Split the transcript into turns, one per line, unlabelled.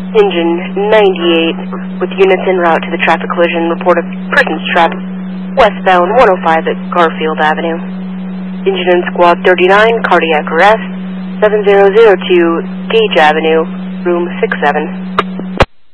Engine 98 with units en route to the traffic collision report of persons trapped westbound 105 at Garfield Avenue. Engine in Squad 39, cardiac arrest, 7002 Gage Avenue, room 67.